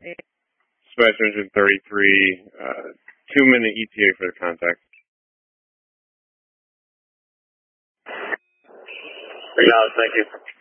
Dispatch engine 33, 2-minute ETA for the contact. Thank you.